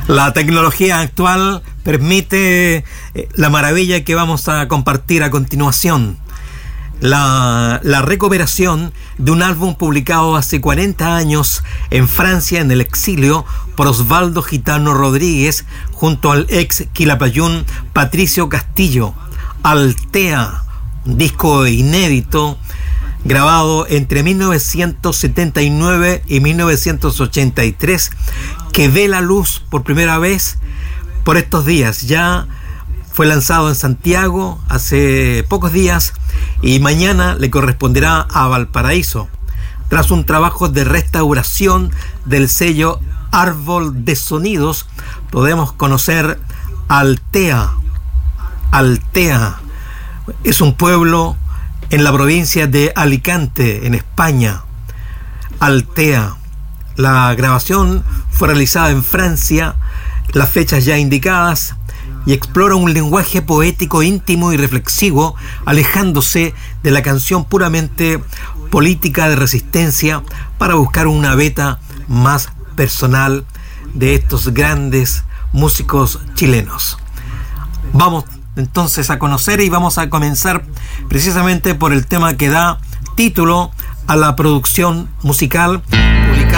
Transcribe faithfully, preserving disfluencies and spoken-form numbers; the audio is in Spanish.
La tecnología actual permite la maravilla que vamos a compartir a continuación. La, la recuperación de un álbum publicado hace cuarenta años en Francia, en el exilio, por Osvaldo Gitano Rodríguez, junto al ex Quilapayún Patricio Castillo. Altea, un disco inédito grabado entre mil novecientos setenta y nueve y mil novecientos ochenta y tres, que ve la luz por primera vez por estos días. Ya fue lanzado en Santiago hace pocos días y mañana le corresponderá a Valparaíso, tras un trabajo de restauración del sello Árbol de Sonidos. Podemos conocer Altea. Altea es un pueblo en la provincia de Alicante, en España. Altea. La grabación fue realizada en Francia, las fechas ya indicadas, y explora un lenguaje poético íntimo y reflexivo, alejándose de la canción puramente política de resistencia para buscar una beta más personal de estos grandes músicos chilenos. Vamos entonces a conocer, y vamos a comenzar precisamente por el tema que da título a la producción musical.